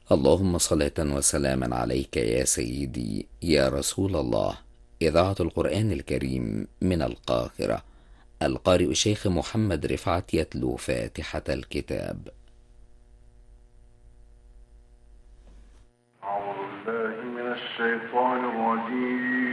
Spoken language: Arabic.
اللهم صلاة وسلاما عليك يا سيدي يا رسول الله. إذاعة القرآن الكريم من القاهرة. القارئ الشيخ محمد رفعت يتلو فاتحة الكتاب. أعوذ بالله من الشيطان الرجيم.